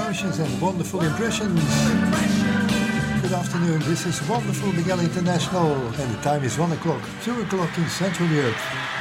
emotions and wonderful impressions. Good afternoon, this is Wonderful Miguel International and the time is 1 o'clock, 2 o'clock in Central Europe.